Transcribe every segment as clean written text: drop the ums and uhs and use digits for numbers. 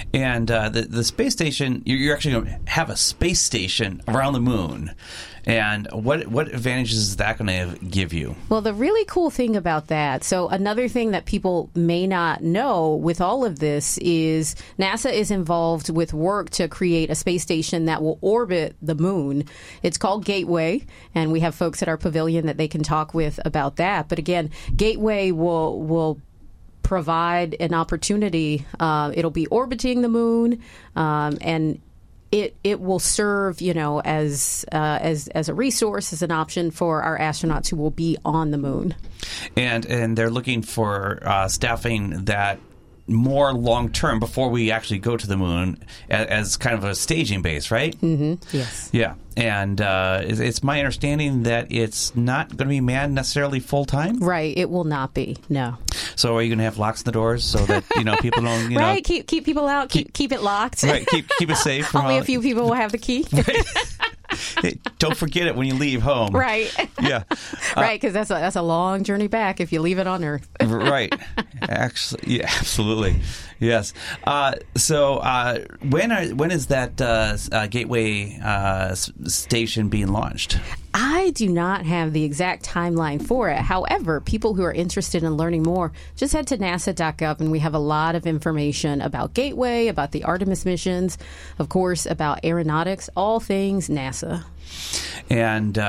And the space station, you're actually going to have a space station around the moon. And what advantages is that going to give you? Well, the really cool thing about that, so another thing that people may not know with all of this is NASA is involved with work to create a space station that will orbit the moon. It's called Gateway, and we have folks at our pavilion that they can talk with about that. But again, Gateway will provide an opportunity. It'll be orbiting the moon, and it will serve, as a resource, as an option for our astronauts who will be on the moon. And they're looking for staffing that more long-term before we actually go to the moon as kind of a staging base, right? Mm-hmm. Yes. Yeah. And it's my understanding that it's not going to be manned necessarily full-time? Right. It will not be, no. So are you going to have locks on the doors so that, people don't, Right. Keep people out. Keep it locked. Right. Keep it safe. Only a few people will have the key. Right. Hey, don't forget it when you leave home. Right. Yeah. Right, because that's a long journey back if you leave it on Earth. Right. Actually, yeah, absolutely. Yes. So when is that Gateway station being launched? I do not have the exact timeline for it. However, people who are interested in learning more, just head to nasa.gov, and we have a lot of information about Gateway, about the Artemis missions, of course, about aeronautics, all things NASA. And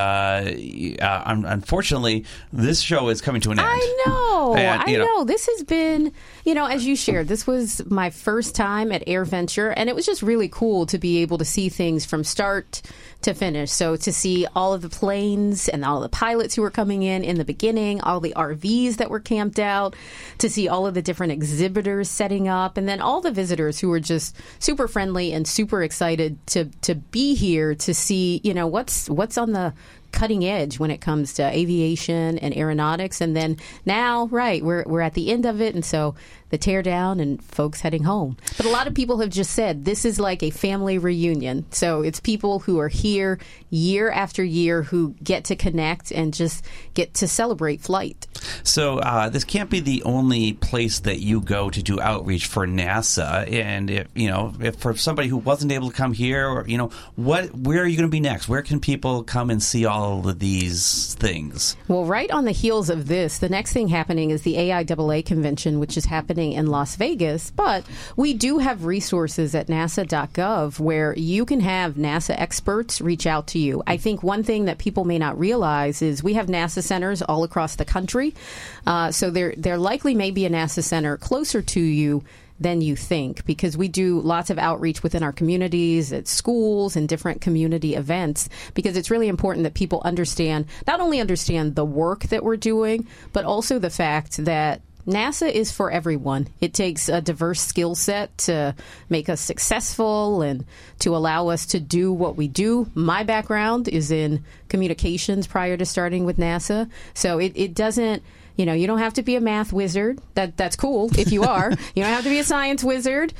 unfortunately, this show is coming to an end. I know. I know. This has been, as you shared, this was my first time at AirVenture, and it was just really cool to be able to see things from start to finish. So to see all of the planes and all the pilots who were coming in the beginning, all the RVs that were camped out, to see all of the different exhibitors setting up, and then all the visitors who were just super friendly and super excited to be here to see, what's on the cutting edge when it comes to aviation and aeronautics. And then now, right, we're at the end of it, and so the tear down and folks heading home. But a lot of people have just said this is like a family reunion. So it's people who are here year after year who get to connect and just get to celebrate flight. So this can't be the only place that you go to do outreach for NASA. And if for somebody who wasn't able to come here, or where are you going to be next? Where can people come and see all of these things? Well, right on the heels of this, the next thing happening is the AIAA convention, which is happening in Las Vegas. But we do have resources at nasa.gov where you can have NASA experts reach out to you. I think one thing that people may not realize is we have NASA centers all across the country. So there likely may be a NASA center closer to you than you think, because we do lots of outreach within our communities, at schools, and different community events, because it's really important that people not only understand the work that we're doing, but also the fact that NASA is for everyone. It takes a diverse skill set to make us successful and to allow us to do what we do. My background is in communications prior to starting with NASA, so it doesn't... you don't have to be a math wizard. That's cool if you are. You don't have to be a science wizard.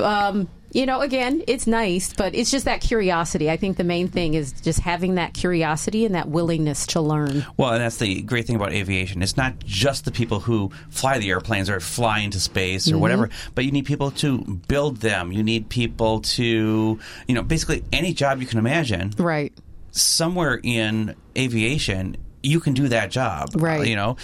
Again, it's nice, but it's just that curiosity. I think the main thing is just having that curiosity and that willingness to learn. Well, and that's the great thing about aviation. It's not just the people who fly the airplanes or fly into space or whatever, but you need people to build them. You need people to, basically any job you can imagine. Right. Somewhere in aviation, you can do that job, right? And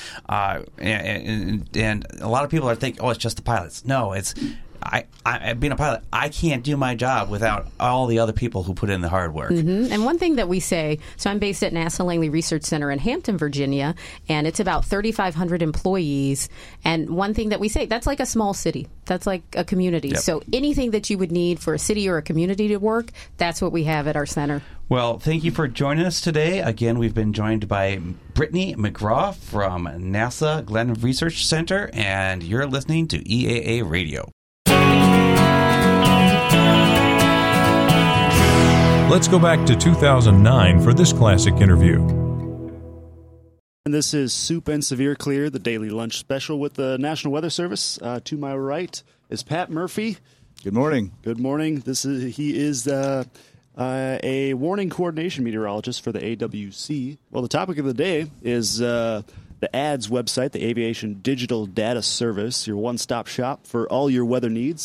a lot of people are thinking, it's just the pilots. No, it's I being a pilot, I can't do my job without all the other people who put in the hard work. Mm-hmm. And one thing that we say, so I'm based at NASA Langley Research Center in Hampton, Virginia, and it's about 3,500 employees. And one thing that we say, that's like a small city. That's like a community. Yep. So anything that you would need for a city or a community to work, that's what we have at our center. Well, thank you for joining us today. Again, we've been joined by Brittany McGraw from NASA Glenn Research Center, and you're listening to EAA Radio. Let's go back to 2009 for this classic interview. And this is Soup and Severe Clear, the daily lunch special with the National Weather Service. To my right is Pat Murphy. Good morning. Good morning. He is a warning coordination meteorologist for the AWC. Well, the topic of the day is the ADS website, the Aviation Digital Data Service, your one-stop shop for all your weather needs.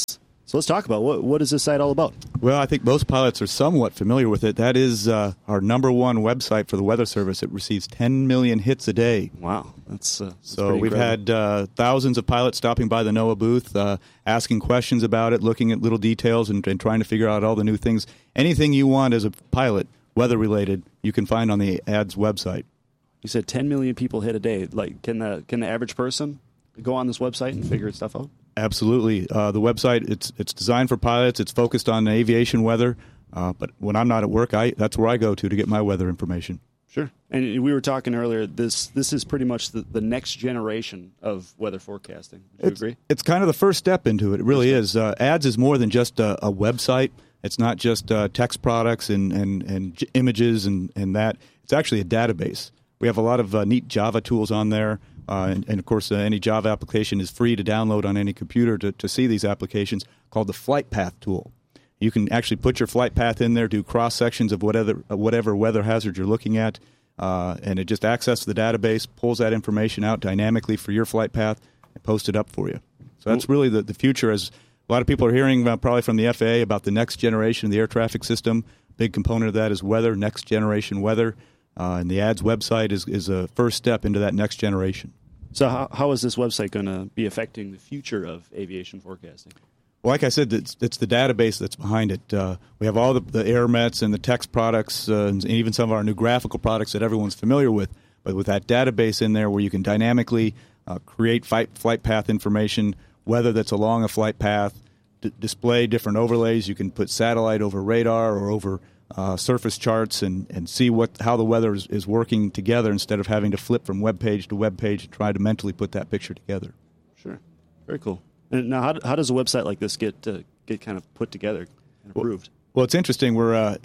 So let's talk about what is this site all about? Well, I think most pilots are somewhat familiar with it. That is our number one website for the Weather Service. It receives 10 million hits a day. Wow. That's so we've had thousands of pilots stopping by the NOAA booth, asking questions about it, looking at little details, and trying to figure out all the new things. Anything you want as a pilot, weather-related, you can find on the ADS website. You said 10 million people hit a day. Like, can the average person go on this website and figure stuff out? Absolutely. The website, it's designed for pilots. It's focused on aviation weather. But when I'm not at work, that's where I go to get my weather information. Sure. And we were talking earlier, this is pretty much the next generation of weather forecasting. Would you agree? It's kind of the first step into it. It really is. ADS is more than just a website. It's not just text products and images and that. It's actually a database. We have a lot of neat Java tools on there. And of course, any Java application is free to download on any computer to see these applications, called the Flight Path tool. You can actually put your flight path in there, do cross-sections of whatever weather hazard you're looking at, and it just accesses the database, pulls that information out dynamically for your flight path, and posts it up for you. So that's really the future. As a lot of people are hearing probably from the FAA about the next generation of the air traffic system. Big component of that is weather, next generation weather. And the ADS website is a first step into that next generation. So how is this website going to be affecting the future of aviation forecasting? Well, like I said, it's the database that's behind it. We have all the AirMets and the text products and even some of our new graphical products that everyone's familiar with. But with that database in there where you can dynamically create flight path information, weather that's along a flight path, display different overlays. You can put satellite over radar or over surface charts and see how the weather is working together instead of having to flip from web page to web page and try to mentally put that picture together. Sure. Very cool. And now, how does a website like this get kind of put together and approved? Well, it's interesting.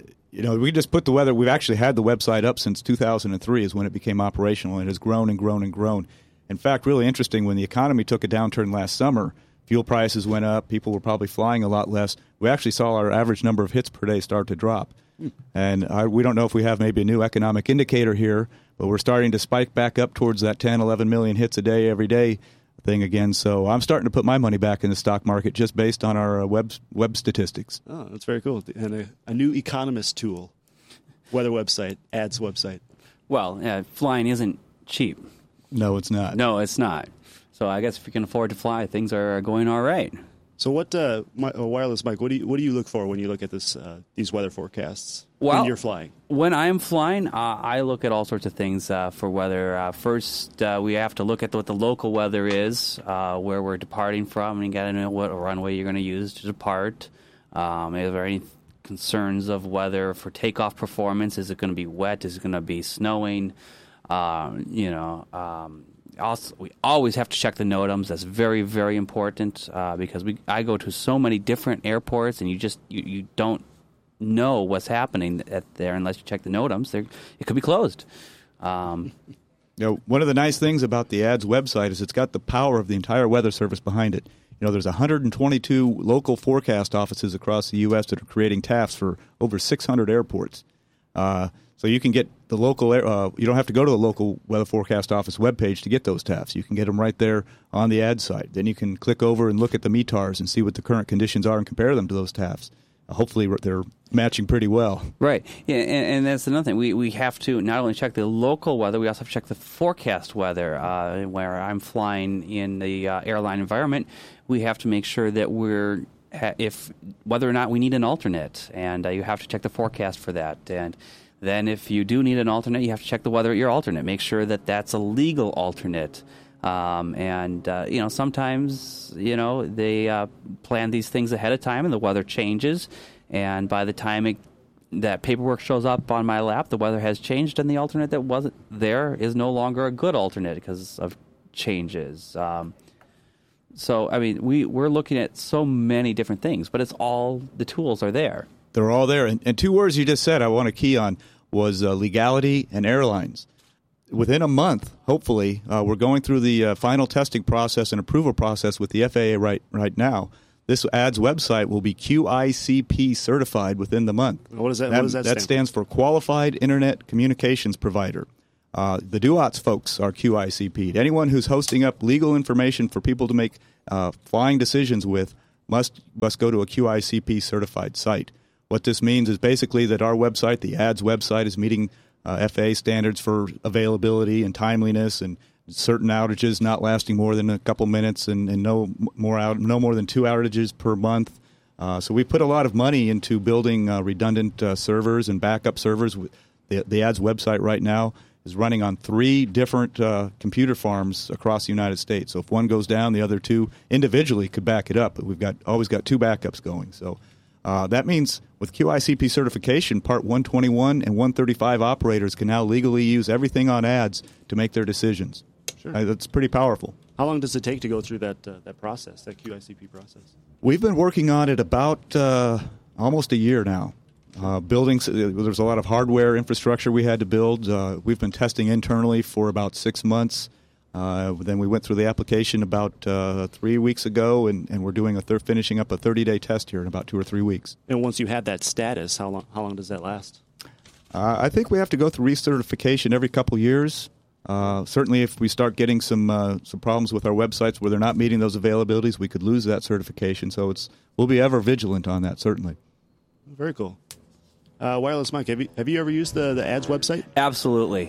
We just put the weather. We've actually had the website up since 2003 is when it became operational, and it has grown and grown and grown. In fact, really interesting, when the economy took a downturn last summer, fuel prices went up, people were probably flying a lot less. We actually saw our average number of hits per day start to drop. And we don't know if we have maybe a new economic indicator here, but we're starting to spike back up towards that 10, 11 million hits a day every day thing again. So I'm starting to put my money back in the stock market just based on our web statistics. Oh, that's very cool. And a new economist tool, weather website, ADS website. Well, flying isn't cheap. No, it's not. No, it's not. So I guess if you can afford to fly, things are going all right. So what, Wireless Mike, what do you look for when you look at these weather forecasts when you're flying? When I'm flying, I look at all sorts of things for weather. First, we have to look at what the local weather is, where we're departing from, and you got to know what runway you're going to use to depart. Is there any concerns of weather for takeoff performance? Is it going to be wet? Is it going to be snowing? Also, we always have to check the NOTAMs. That's very, very important because I go to so many different airports, and you don't know what's happening there unless you check the NOTAMs. It could be closed. One of the nice things about the ADS website is it's got the power of the entire Weather Service behind it. There's 122 local forecast offices across the U.S. that are creating TAFs for over 600 airports. So you can get the local. You don't have to go to the local weather forecast office webpage to get those TAFs. You can get them right there on the ADS site. Then you can click over and look at the METARs and see what the current conditions are and compare them to those TAFs. Hopefully they're matching pretty well. Right. Yeah, and that's another thing. We have to not only check the local weather, we also have to check the forecast weather. Where I'm flying in the airline environment, we have to make sure that whether or not we need an alternate, and you have to check the forecast for that. And then if you do need an alternate, you have to check the weather at your alternate. Make sure that that's a legal alternate. Sometimes, they plan these things ahead of time and the weather changes. And by the time that paperwork shows up on my lap, the weather has changed and the alternate that wasn't there is no longer a good alternate because of changes. We're looking at so many different things, but the tools are there. They're all there. And two words you just said I want to key on was legality and airlines. Within a month, hopefully, we're going through the final testing process and approval process with the FAA right now. This ADS website will be QICP certified within the month. What does that stand for? That stands for Qualified Internet Communications Provider. The DUOTS folks are QICP'd. Anyone who's hosting up legal information for people to make flying decisions with must go to a QICP certified site. What this means is basically that our website, the ads website, is meeting FAA standards for availability and timeliness, and certain outages not lasting more than a couple minutes, and no more than 2 outages per month. So we put a lot of money into building redundant servers and backup servers. The ads website right now is running on 3 different computer farms across the United States. So if one goes down, the other 2 individually could back it up. But we've always got 2 backups going. So that means with QICP certification, Part 121 and 135 operators can now legally use everything on ads to make their decisions. Sure. That's pretty powerful. How long does it take to go through that process, that QICP process? We've been working on it about almost a year now. There's a lot of hardware infrastructure we had to build. We've been testing internally for about 6 months. Then we went through the application about 3 weeks ago, and we're finishing up a 30-day test here in about 2 or 3 weeks. And once you have that status, how long does that last? I think we have to go through recertification every couple years. Certainly, if we start getting some problems with our websites where they're not meeting those availabilities, we could lose that certification. So we'll be ever vigilant on that, certainly. Very cool. Wireless Mike, have you ever used the ads website? Absolutely.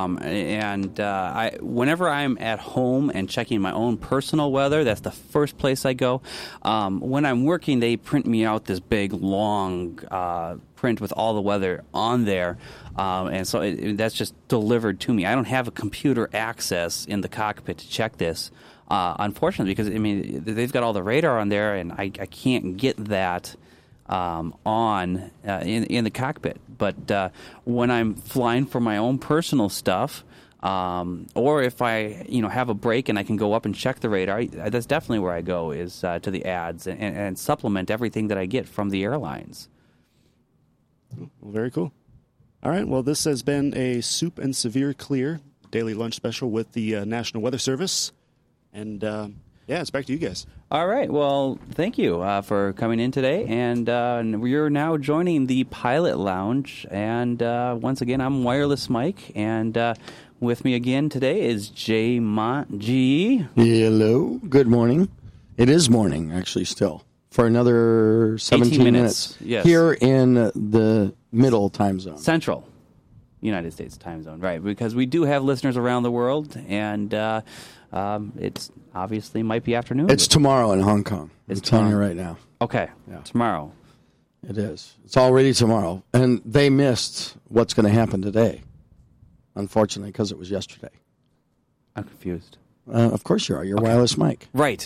Whenever I'm at home and checking my own personal weather, that's the first place I go. When I'm working, they print me out this big, long print with all the weather on there. And so that's just delivered to me. I don't have a computer access in the cockpit to check this, unfortunately, because they've got all the radar on there, and I can't get that on in the cockpit. But when I'm flying for my own personal stuff, or if I have a break and I can go up and check the radar, that's definitely where I go, is to the ads and supplement everything that I get from the airlines. Well, very cool. All right. Well, this has been a Soup and Severe Clear daily lunch special with the National Weather Service. And it's back to you guys. All right. Well, thank you for coming in today. And we're now joining the Pilot Lounge. And once again, I'm Wireless Mike. And with me again today is Jay Mont G. Hello. Good morning. It is morning, actually, still. For another 17 minutes. Yes. Here in the middle time zone. Central United States time zone, right. Because we do have listeners around the world. And it's obviously might be afternoon. It's tomorrow in Hong Kong. I'm telling you right now. Okay, yeah. Tomorrow. It is. It's already tomorrow. And they missed what's going to happen today, unfortunately, because it was yesterday. I'm confused. Of course you are. You're Wireless Mike. Right.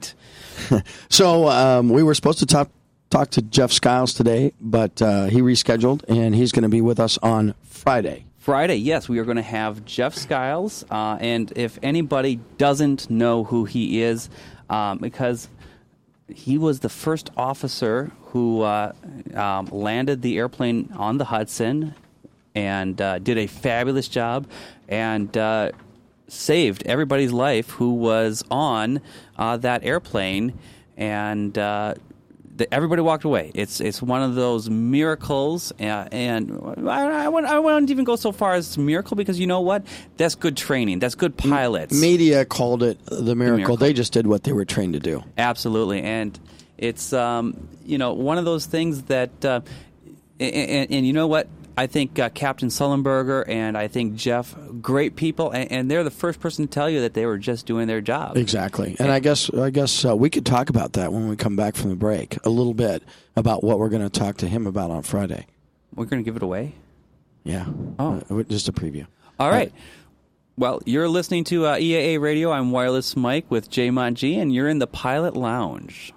So we were supposed to talk to Jeff Skiles today, but he rescheduled, and he's going to be with us on Friday. Friday, yes, we are going to have Jeff Skiles, and if anybody doesn't know who he is, because he was the first officer who landed the airplane on the Hudson and did a fabulous job and saved everybody's life who was on that airplane, and everybody walked away. It's one of those miracles, and I wouldn't even go so far as miracle, because you know what? That's good training. That's good pilots. Media called it the miracle. They just did what they were trained to do. Absolutely, and it's one of those things that, and you know what? I think Captain Sullenberger and I think Jeff, great people, and they're the first person to tell you that they were just doing their job. Exactly. And I guess we could talk about that when we come back from the break, a little bit about what we're going to talk to him about on Friday. We're going to give it away? Yeah. Oh. Just a preview. All right. Well, you're listening to EAA Radio. I'm Wireless Mike with Jay Mont G, and you're in the Pilot Lounge.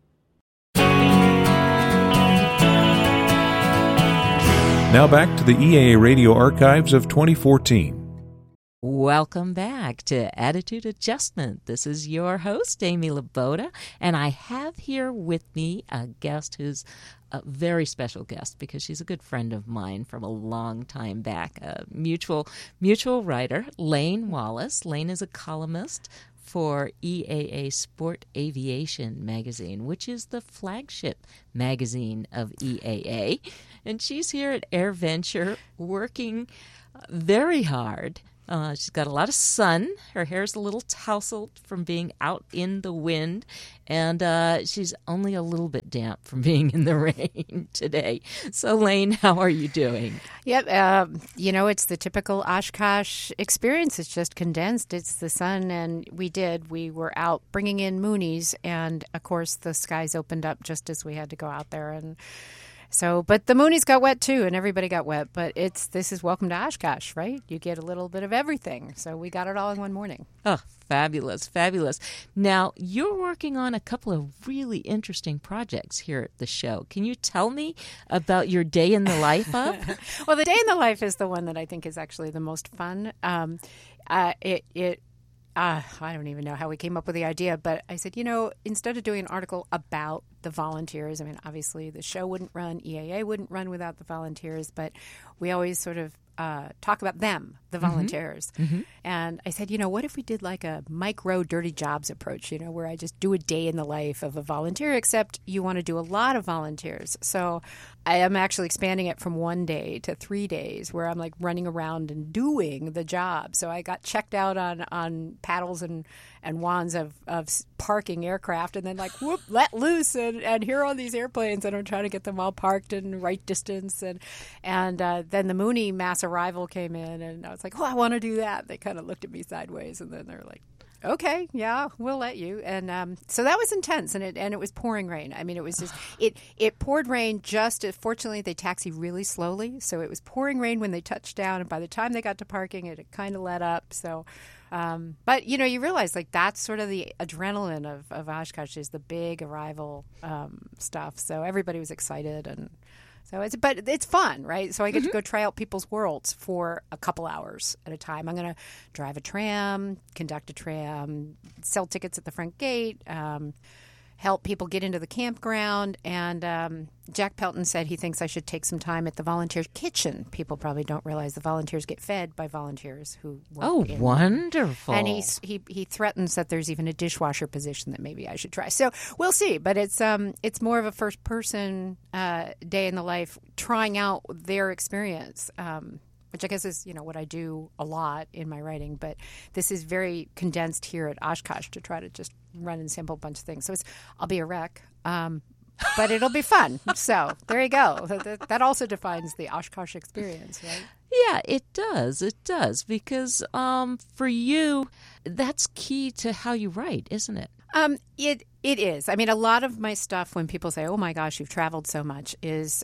Now back to the EAA Radio archives of 2014. Welcome back to Attitude Adjustment. This is your host, Amy Laboda, and I have here with me a guest who's a very special guest because she's a good friend of mine from a long time back, a mutual writer, Lane Wallace. Lane is a columnist for EAA Sport Aviation magazine, which is the flagship magazine of EAA. And she's here at AirVenture working very hard She's got a lot of sun. Her hair's a little tousled from being out in the wind, and she's only a little bit damp from being in the rain today. So, Lane, how are you doing? Yep. It's the typical Oshkosh experience. It's just condensed. It's the sun, and we were out bringing in Moonies, and, of course, the skies opened up just as we had to go out there, and so, but the Moonies got wet too, and everybody got wet. But this is welcome to Oshkosh, right? You get a little bit of everything. So we got it all in one morning. Oh, fabulous, fabulous. Now, you're working on a couple of really interesting projects here at the show. Can you tell me about your day in the life of? Well, the day in the life is the one that I think is actually the most fun. I don't even know how we came up with the idea, but I said, instead of doing an article about the volunteers, I mean, obviously the show wouldn't run, EAA wouldn't run without the volunteers, but we always sort of talk about them, the volunteers. Mm-hmm. And I said, what if we did like a micro dirty jobs approach, where I just do a day in the life of a volunteer, except you want to do a lot of volunteers. So I am actually expanding it from 1 day to 3 days where I'm like running around and doing the job. So I got checked out on paddles and wands of parking aircraft, and then like, whoop, let loose. And here are all these airplanes, and I'm trying to get them all parked in the right distance. And then the Mooney mass arrival came in, and I was like, I want to do that. They kind of looked at me sideways, and then they're like, okay, yeah, we'll let you. And so that was intense, and it was pouring rain. I mean, it was just it poured rain. Fortunately, they taxi really slowly, so it was pouring rain when they touched down, and by the time they got to parking, it had kind of let up. So. But, you realize, like, that's sort of the adrenaline of Oshkosh is the big arrival stuff. So everybody was excited. And so but it's fun, right? So I get to go try out people's worlds for a couple hours at a time. I'm going to drive a tram, conduct a tram, sell tickets at the front gate, help people get into the campground. And Jack Pelton said he thinks I should take some time at the volunteer kitchen. People probably don't realize the volunteers get fed by volunteers who work in. Wonderful. And he threatens that there's even a dishwasher position that maybe I should try. So we'll see. But it's more of a first-person day in the life, trying out their experience, which I guess is, what I do a lot in my writing. But this is very condensed here at Oshkosh to try to just run and sample a bunch of things. So I'll be a wreck, but it'll be fun. So there you go. That also defines the Oshkosh experience, right? Yeah, it does. It does. Because for you, that's key to how you write, isn't it? It is. I mean, a lot of my stuff, when people say, oh, my gosh, you've traveled so much, is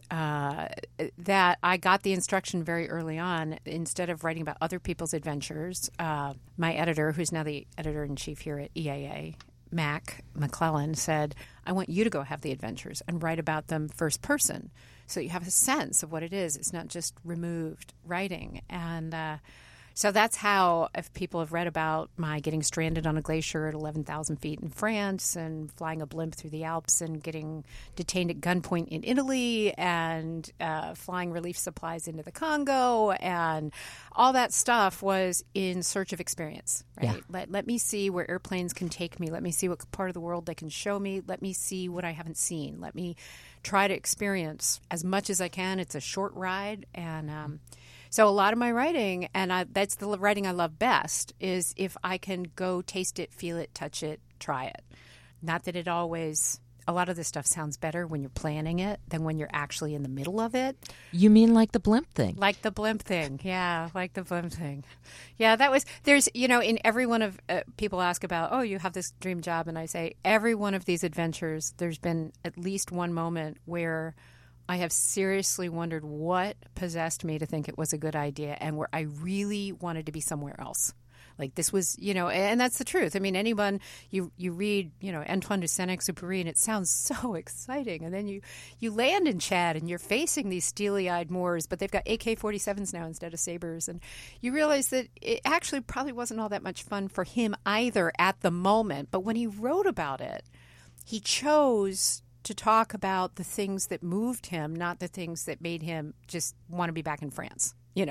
that I got the instruction very early on. Instead of writing about other people's adventures, my editor, who's now the editor-in-chief here at EAA, Mac McClellan, said, I want you to go have the adventures and write about them first person so you have a sense of what it is. It's not just removed writing. And so that's how, if people have read about my getting stranded on a glacier at 11,000 feet in France and flying a blimp through the Alps and getting detained at gunpoint in Italy and flying relief supplies into the Congo and all that stuff was in search of experience, right? Yeah. Let me see where airplanes can take me. Let me see what part of the world they can show me. Let me see what I haven't seen. Let me try to experience as much as I can. It's a short ride, and so a lot of my writing, and that's the writing I love best, is if I can go taste it, feel it, touch it, try it. Not that it always, a lot of this stuff sounds better when you're planning it than when you're actually in the middle of it. You mean like the blimp thing? Like the blimp thing, yeah, like the blimp thing. Yeah, there's, in every one of, people ask about, oh, you have this dream job, and I say, every one of these adventures, there's been at least one moment where I have seriously wondered what possessed me to think it was a good idea and where I really wanted to be somewhere else. Like this was, and that's the truth. I mean, anyone, you read, Antoine de Saint-Exupéry, and it sounds so exciting. And then you land in Chad and you're facing these steely-eyed Moors, but they've got AK-47s now instead of sabers. And you realize that it actually probably wasn't all that much fun for him either at the moment. But when he wrote about it, he chose to talk about the things that moved him, not the things that made him just want to be back in France.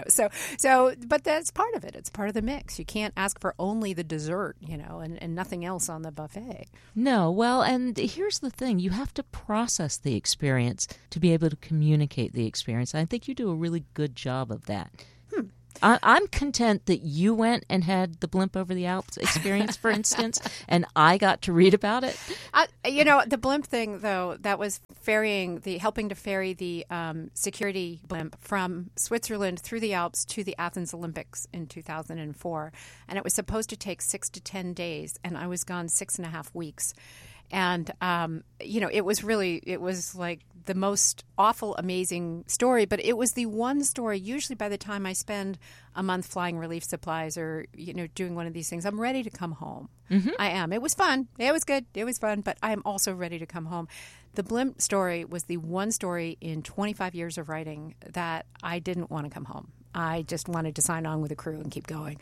But that's part of it. It's part of the mix. You can't ask for only the dessert, and nothing else on the buffet. No, well, and here's the thing. You have to process the experience to be able to communicate the experience. I think you do a really good job of that. I'm content that you went and had the Blimp over the Alps experience, for instance, and I got to read about it. The blimp thing, though, that was helping to ferry the security blimp from Switzerland through the Alps to the Athens Olympics in 2004. And it was supposed to take 6 to 10 days, and I was gone 6.5 weeks. And, it was like the most awful, amazing story, but it was the one story. Usually by the time I spend a month flying relief supplies or, doing one of these things, I'm ready to come home. Mm-hmm. I am. It was fun. It was good. It was fun, but I'm also ready to come home. The blimp story was the one story in 25 years of writing that I didn't want to come home. I just wanted to sign on with the crew and keep going.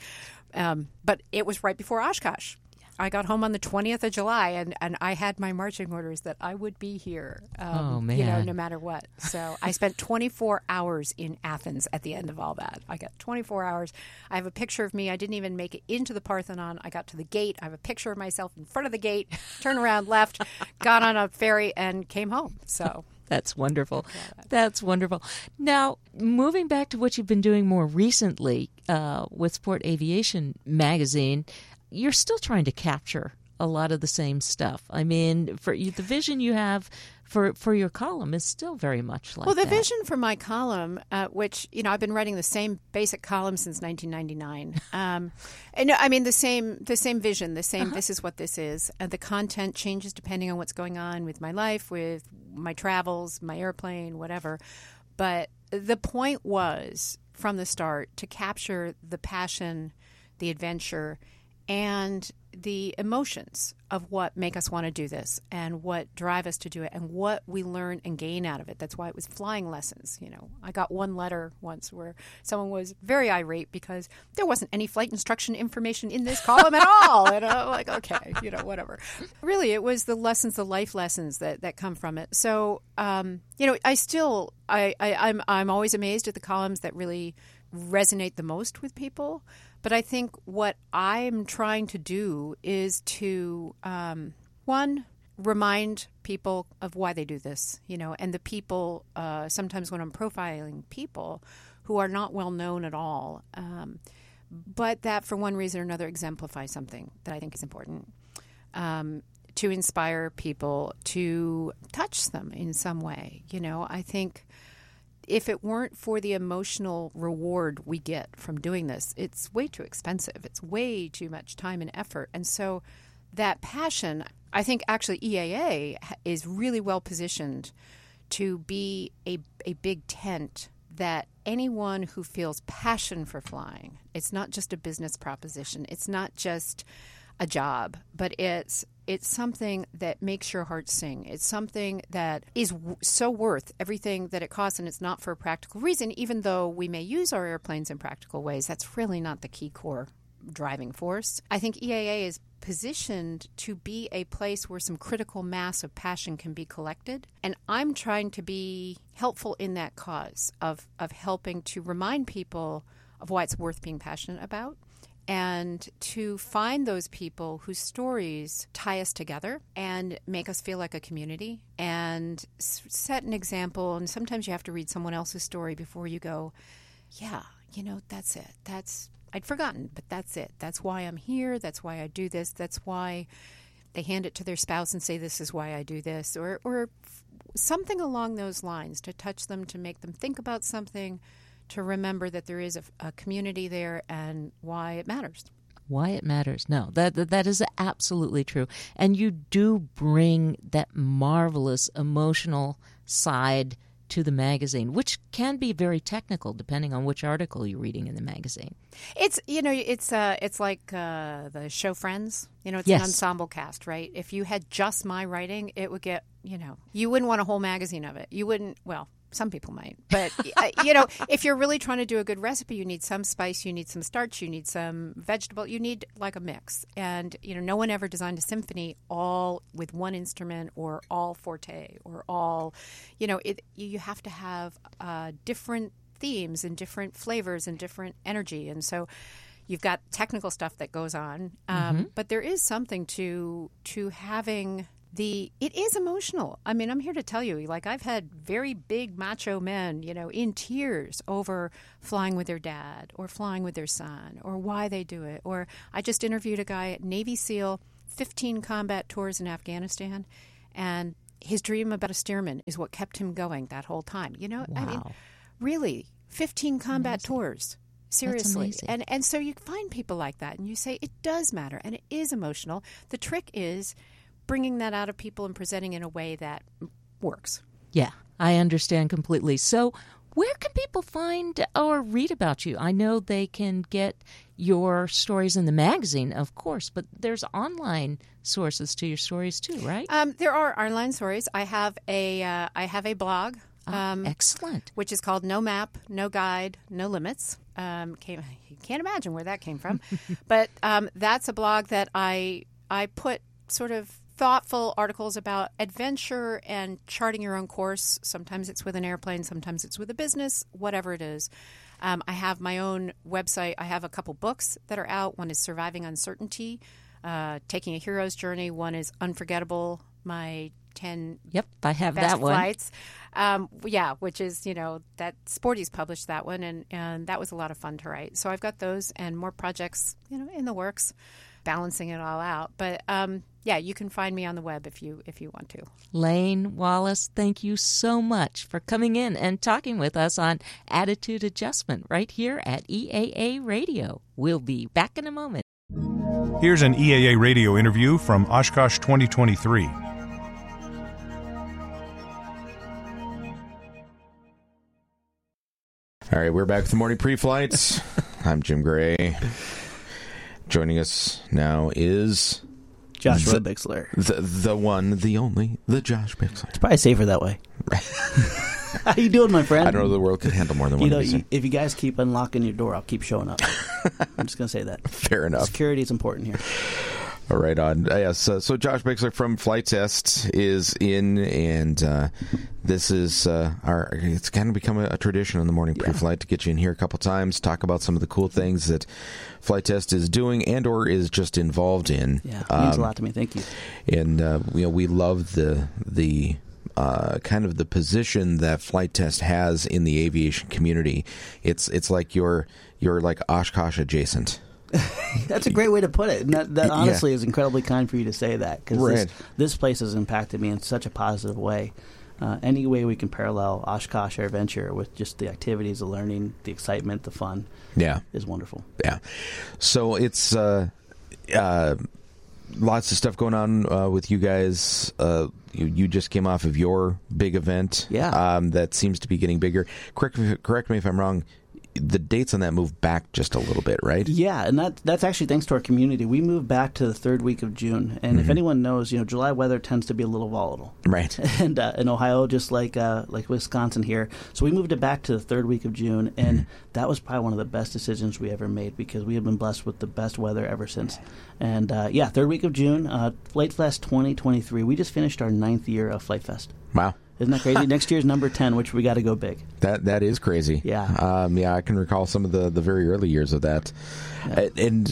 But it was right before Oshkosh. I got home on the 20th of July, and I had my marching orders that I would be here, no matter what. So I spent 24 hours in Athens at the end of all that. I got 24 hours. I have a picture of me. I didn't even make it into the Parthenon. I got to the gate. I have a picture of myself in front of the gate, turned around, left, got on a ferry, and came home. So that's wonderful. That's wonderful. Now, moving back to what you've been doing more recently with Sport Aviation magazine, you're still trying to capture a lot of the same stuff. I mean, for you, the vision you have for your column is still very much like that. Well, the vision for my column, which, I've been writing the same basic column since 1999. And I mean, the same vision, the same, this is what this is. And the content changes depending on what's going on with my life, with my travels, my airplane, whatever. But the point was, from the start, to capture the passion, the adventure, and the emotions of what make us want to do this and what drive us to do it and what we learn and gain out of it. That's why it was flying lessons. I got one letter once where someone was very irate because there wasn't any flight instruction information in this column at all. And I'm like, okay, whatever. Really, it was the lessons, the life lessons that come from it. So, I'm always amazed at the columns that really resonate the most with people. But I think what I'm trying to do is to, remind people of why they do this, and the people, sometimes when I'm profiling people who are not well known at all, but that for one reason or another exemplify something that I think is important, to inspire people, to touch them in some way. I think if it weren't for the emotional reward we get from doing this, it's way too expensive. It's way too much time and effort. And so that passion, I think actually EAA is really well positioned to be a big tent that anyone who feels passion for flying, it's not just a business proposition. It's not just a job, but it's something that makes your heart sing. It's something that is so worth everything that it costs, and it's not for a practical reason, even though we may use our airplanes in practical ways. That's really not the key core driving force. I think EAA is positioned to be a place where some critical mass of passion can be collected, and I'm trying to be helpful in that cause of helping to remind people of why it's worth being passionate about, and to find those people whose stories tie us together and make us feel like a community and set an example. And sometimes you have to read someone else's story before you go, yeah, that's it. I'd forgotten, but that's it. That's why I'm here. That's why I do this. That's why they hand it to their spouse and say, this is why I do this, or something along those lines to touch them, to make them think about something, to remember that there is a community there and why it matters. Why it matters. No, that is absolutely true. And you do bring that marvelous emotional side to the magazine, which can be very technical depending on which article you're reading in the magazine. It's like the show Friends. It's yes. An ensemble cast, right? If you had just my writing, it would get, you wouldn't want a whole magazine of it. You wouldn't, well, some people might. But, if you're really trying to do a good recipe, you need some spice, you need some starch, you need some vegetable, you need like a mix. And, no one ever designed a symphony all with one instrument or all forte or all, you have to have different themes and different flavors and different energy. And so you've got technical stuff that goes on. But there is something to having it is emotional. I mean, I'm here to tell you, like, I've had very big macho men, in tears over flying with their dad or flying with their son or why they do it. Or I just interviewed a guy at Navy SEAL, 15 combat tours in Afghanistan, and his dream about a Stearman is what kept him going that whole time. Wow. I mean, really, 15 combat tours. Seriously. That's amazing. And so you find people like that and you say it does matter and it is emotional. The trick is bringing that out of people and presenting in a way that works. Yeah, I understand completely. So where can people find or read about you? I know they can get your stories in the magazine, of course, but there's online sources to your stories too, right? There are online stories. I have a blog. Excellent. Which is called No Map, No Guide, No Limits. You can't imagine where that came from. But that's a blog that I put sort of thoughtful articles about adventure and charting your own course. Sometimes it's with an airplane, sometimes it's with a business, whatever it is. I have my own website. I have a couple books that are out. One is Surviving Uncertainty, Taking a Hero's Journey. One is Unforgettable, my 10 Yep, I have best that one. flights. Which is, that Sporty's published that one, and that was a lot of fun to write. So I've got those and more projects, in the works, balancing it all out. But you can find me on the web if you want to. Lane Wallace, thank you so much for coming in and talking with us on Attitude Adjustment right here at EAA Radio. We'll be back in a moment. Here's an EAA radio interview from Oshkosh 2023. All right, we're back with the morning pre-flights. I'm Jim Gray. Joining us now is Joshua Bixler. The one, the only, the Josh Bixler. It's probably safer that way. How you doing, my friend? I don't know the world could handle more than one of these. If you guys keep unlocking your door, I'll keep showing up. I'm just going to say that. Fair enough. Security is important here. All right, on. Yes, so Josh Bixler from Flight Test is in, and this is it's kind of become a tradition on the morning pre-flight to get you in here a couple times, talk about some of the cool things that Flight Test is doing and or is just involved in. Yeah, it means a lot to me. Thank you. And we love the kind of the position that Flight Test has in the aviation community. It's like you're like Oshkosh adjacent. That's a great way to put it. And that honestly is incredibly kind for you to say that, because this place has impacted me in such a positive way. Any way we can parallel Oshkosh Air Venture with just the activities, the learning, the excitement, the fun is wonderful. Yeah. So it's lots of stuff going on with you guys. You just came off of your big event that seems to be getting bigger. Correct me if I'm wrong. The dates on that moved back just a little bit, right? Yeah, and that's actually thanks to our community. We moved back to the third week of June, and if anyone knows, July weather tends to be a little volatile, right? And in Ohio, just like Wisconsin here, so we moved it back to the third week of June, and that was probably one of the best decisions we ever made, because we have been blessed with the best weather ever since. And third week of June, Flight Fest 2023. We just finished our 9th year of Flight Fest. Wow. Isn't that crazy? Next year's number 10, which we got to go big. That is crazy. Yeah. I can recall some of the very early years of that. Yeah. And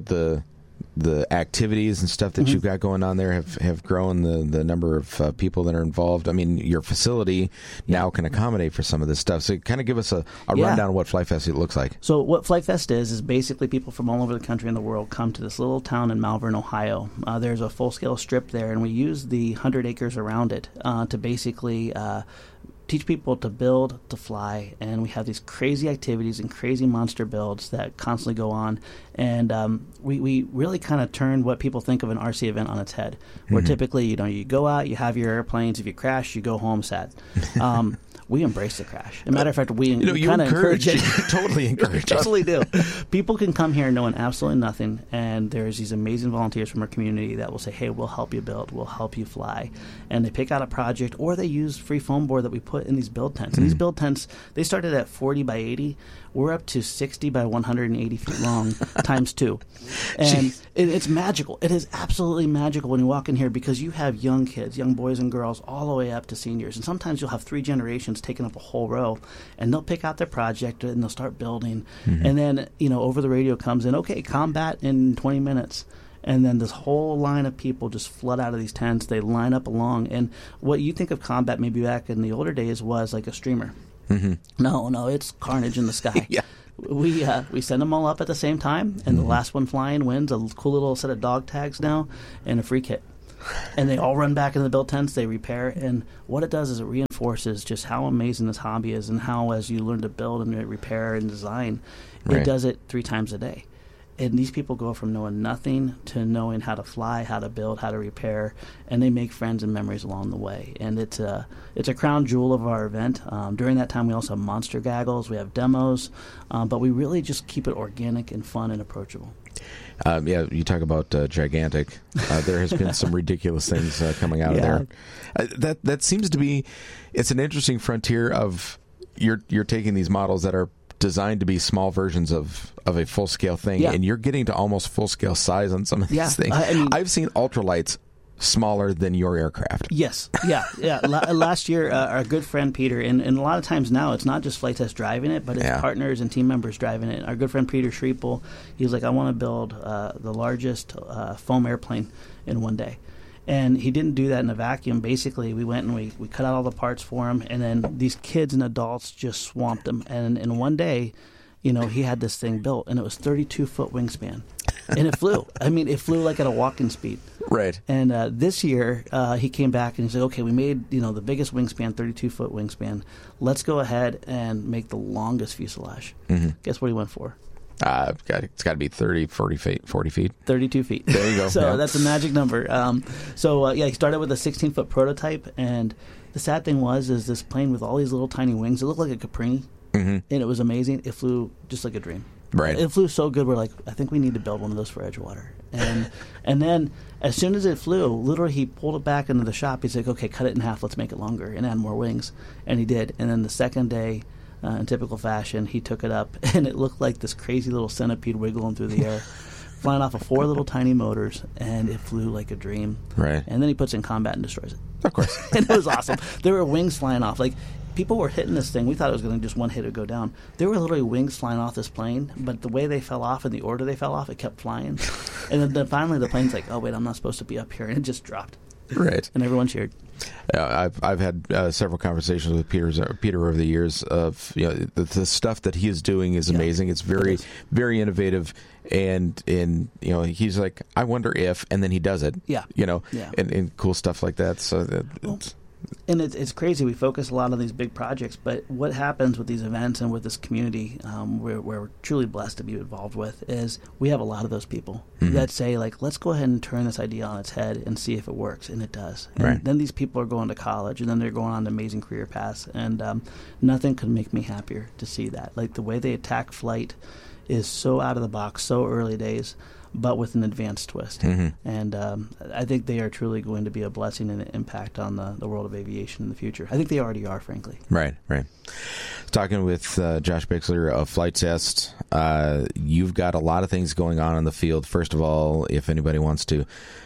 the activities and stuff that you've got going on there have grown the number of people that are involved. I mean, your facility now can accommodate for some of this stuff. So kind of give us a rundown of what Flight Fest looks like. So what Flight Fest is basically people from all over the country and the world come to this little town in Malvern, Ohio. There's a full-scale strip there, and we use the 100 acres around it to basically teach people to build, to fly, and we have these crazy activities and crazy monster builds that constantly go on. And we really kind of turn what people think of an RC event on its head, where typically, you go out, you have your airplanes, if you crash, you go home sad. We embrace the crash. As a matter of fact, we kind of encourage it. Totally encourage it. Totally do. People can come here knowing absolutely nothing, and there's these amazing volunteers from our community that will say, hey, we'll help you build, we'll help you fly. And they pick out a project, or they use free foam board that we put in these build tents. And these build tents, they started at 40 by 80. We're up to 60 by 180 feet long times 2. And it's magical. It is absolutely magical when you walk in here, because you have young kids, young boys and girls, all the way up to seniors. And sometimes you'll have 3 generations taking up a whole row, and they'll pick out their project and they'll start building. And then, over the radio comes in, okay, combat in 20 minutes. And then this whole line of people just flood out of these tents. They line up along. And what you think of combat maybe back in the older days was like a streamer. Mm-hmm. No, it's carnage in the sky. Yeah. We send them all up at the same time, and the last one flying wins a cool little set of dog tags now and a free kit. And they all run back into the build tents, they repair, and what it does is it reinforces just how amazing this hobby is, and how as you learn to build and repair and design, it does it 3 times a day. And these people go from knowing nothing to knowing how to fly, how to build, how to repair, and they make friends and memories along the way. And it's a crown jewel of our event. During that time, we also have monster gaggles, we have demos, but we really just keep it organic and fun and approachable. You talk about gigantic. There has been some ridiculous things coming out of there. That seems to be, it's an interesting frontier of you're taking these models that are designed to be small versions of a full-scale thing, and you're getting to almost full-scale size on some of these things. I've seen ultralights smaller than your aircraft. Yes, last year, our good friend Peter, and a lot of times now it's not just Flight Test driving it, but it's partners and team members driving it. Our good friend Peter Schriepel, he was like, I want to build the largest foam airplane in one day. And he didn't do that in a vacuum. Basically, we went and we cut out all the parts for him, and then these kids and adults just swamped him. And in one day, he had this thing built, and it was 32-foot wingspan. And it flew. It flew like at a walking speed. Right. And this year, he came back and he said, okay, we made the biggest wingspan, 32-foot wingspan. Let's go ahead and make the longest fuselage. Mm-hmm. Guess what he went for? It's got to be 30, 40 feet. 32 feet. There you go. So that's a magic number. He started with a 16-foot prototype, and the sad thing is this plane with all these little tiny wings, it looked like a Caprini, and it was amazing. It flew just like a dream. Right. It flew so good, we're like, I think we need to build one of those for Edgewater. And then as soon as it flew, literally he pulled it back into the shop. He's like, okay, cut it in half, let's make it longer and add more wings. And he did. And then the second day, in typical fashion, he took it up, and it looked like this crazy little centipede wiggling through the air, flying off of 4 little tiny motors, and it flew like a dream. Right. And then he puts it in combat and destroys it. Of course. And it was awesome. There were wings flying off. Like, people were hitting this thing. We thought it was going to just one hit or go down. There were literally wings flying off this plane, but the way they fell off and the order they fell off, it kept flying. And then finally the plane's like, oh, wait, I'm not supposed to be up here. And it just dropped. Right. And everyone cheered. I've had several conversations with Peter over the years of the stuff that he is doing is amazing. It's very very innovative, and he's like, I wonder if, and then he does it. And cool stuff like that. So and it's crazy. We focus a lot on these big projects, but what happens with these events and with this community, where we're truly blessed to be involved with, is we have a lot of those people that say, like, let's go ahead and turn this idea on its head and see if it works, and it does. And then these people are going to college, and then they're going on to amazing career paths, and nothing could make me happier to see that. Like, the way they attack flight is so out of the box, so early days, but with an advanced twist. Mm-hmm. And I think they are truly going to be a blessing and an impact on the world of aviation in the future. I think they already are, frankly. Right. Talking with Josh Bixler of Flight Test, you've got a lot of things going on in the field. First of all, if anybody wants to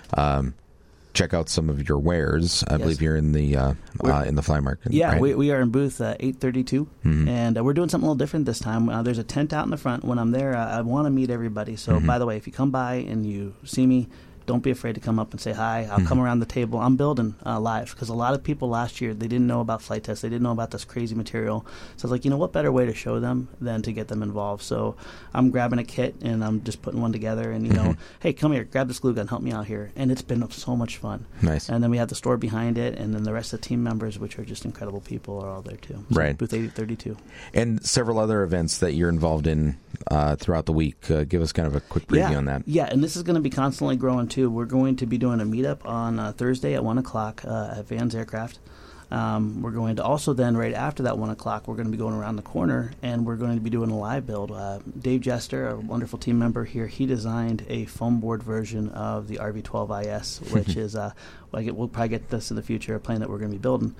check out some of your wares, I believe you're in the Fly Market. Yeah, right? we are in booth 832, and we're doing something a little different this time. There's a tent out in the front. When I'm there, I want to meet everybody. So, by the way, if you come by and you see me, don't be afraid to come up and say hi. I'll come around the table. I'm building live, because a lot of people last year, they didn't know about Flight Test. They didn't know about this crazy material. So I was like, what better way to show them than to get them involved? So I'm grabbing a kit, and I'm just putting one together. And, hey, come here, grab this glue gun, help me out here. And it's been so much fun. Nice. And then we have the store behind it, and then the rest of the team members, which are just incredible people, are all there too. So right. Booth 832. And several other events that you're involved in throughout the week. Give us kind of a quick preview on that. Yeah, and this is going to be constantly growing too. We're going to be doing a meetup on Thursday at 1 o'clock at Vans Aircraft. We're going to also then, right after that 1 o'clock, we're going to be going around the corner, and we're going to be doing a live build. Dave Jester, a wonderful team member here, he designed a foam board version of the RV-12IS, which is, we'll probably get this in the future, a plane that we're going to be building.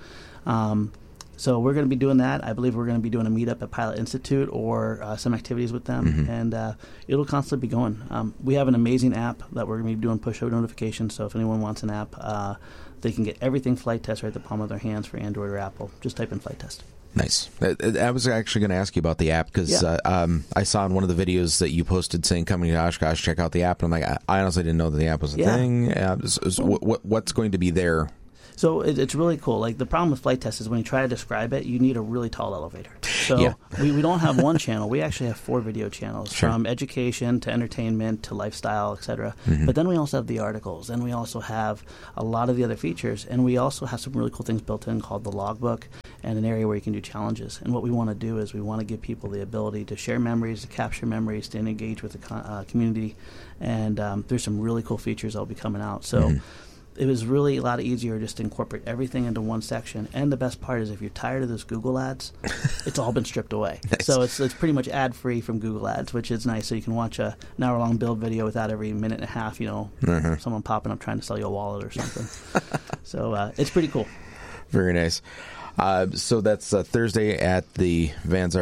So we're going to be doing that. I believe we're going to be doing a meetup at Pilot Institute or some activities with them, and it'll constantly be going. We have an amazing app that we're going to be doing push notifications, so if anyone wants an app, They can get everything Flight Test right at the palm of their hands for Android or Apple. Just type in Flight Test. Nice. I was actually going to ask you about the app because I saw in one of the videos that you posted saying, coming to Oshkosh, check out the app. And I'm like, I honestly didn't know that the app was a thing. What's going to be there? So it's really cool. Like, the problem with Flight Test is when you try to describe it, you need a really tall elevator. So we don't have one channel. We actually have 4 video channels, from education to entertainment to lifestyle, etc. But then we also have the articles, and we also have a lot of the other features, and we also have some really cool things built in called the logbook and an area where you can do challenges. And what we want to do is we want to give people the ability to share memories, to capture memories, to engage with the community. And there's some really cool features that will be coming out. So it was really a lot easier just to incorporate everything into one section. And the best part is, if you're tired of those Google ads, it's all been stripped away. Nice. So it's pretty much ad-free from Google ads, which is nice. So you can watch an hour-long build video without every minute and a half, someone popping up trying to sell you a wallet or something. So it's pretty cool. Very nice. So that's Thursday at the Vans